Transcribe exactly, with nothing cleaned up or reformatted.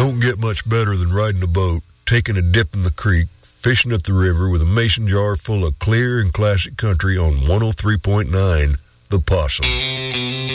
don't get much better than riding a boat, taking a dip in the creek, fishing at the river with a mason jar full of clear and classic country on one oh three point nine The Possum.